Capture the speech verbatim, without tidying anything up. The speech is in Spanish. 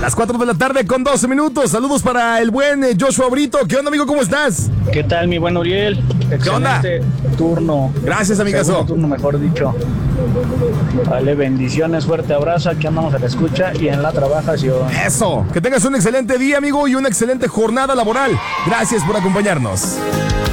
Las cuatro de la tarde con doce minutos. Saludos para el buen eh, Joshua Brito. ¿Qué onda, amigo? ¿Cómo estás? ¿Qué tal, mi buen Uriel? ¿Qué onda? Excelente turno. Gracias, amigazo. Segundo turno, mejor dicho. Vale, bendiciones, fuerte abrazo. Aquí andamos a la escucha y en la trabajación. Eso. Que tengas un excelente día, amigo, y una excelente jornada laboral. Gracias por acompañarnos.